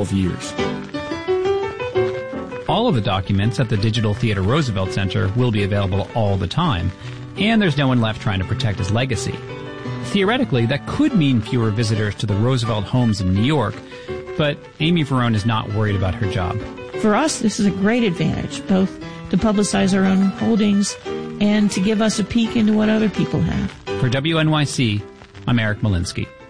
12 years. All of the documents at the Digital Theater Roosevelt Center will be available all the time, and there's no one left trying to protect his legacy. Theoretically, that could mean fewer visitors to the Roosevelt homes in New York, but Amy Verone is not worried about her job. For us, this is a great advantage, both to publicize our own holdings and to give us a peek into what other people have. For WNYC, I'm Eric Malinsky.